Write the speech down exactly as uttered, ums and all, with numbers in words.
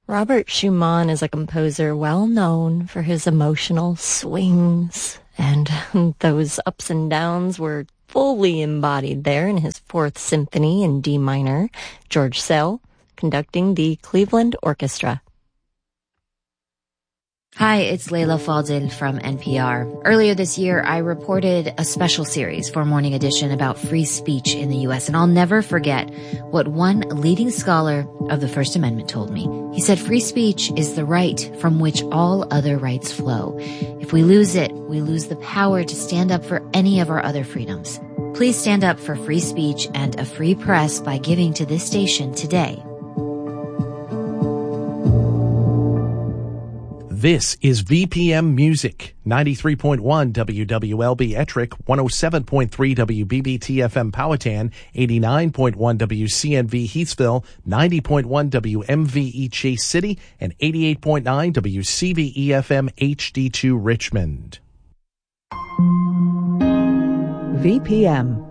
Robert Schumann is a composer well known for his emotional swings, and those ups and downs were fully embodied there in his Fourth Symphony in D minor. George Szell conducting the Cleveland Orchestra. Hi, it's Leila Fadel from N P R. Earlier this year, I reported a special series for Morning Edition about free speech in the U S, and I'll never forget what one leading scholar of the First Amendment told me. He said, free speech is the right from which all other rights flow. If we lose it, we lose the power to stand up for any of our other freedoms. Please stand up for free speech and a free press by giving to this station today. This is V P M Music, ninety-three point one W W L B Ettrick, one oh seven point three W B B T F M Powhatan, eighty-nine point one W C N V Heathsville, ninety point one W M V E Chase City, and eighty-eight point nine W C V E F M H D two Richmond. V P M.